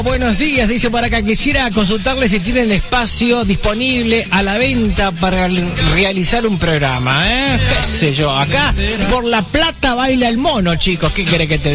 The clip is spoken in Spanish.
Buenos días, dice por acá, quisiera consultarle si tienen espacio disponible a la venta para realizar un programa, qué sé yo, acá por La Plata baila el mono, chicos, ¿qué quiere que te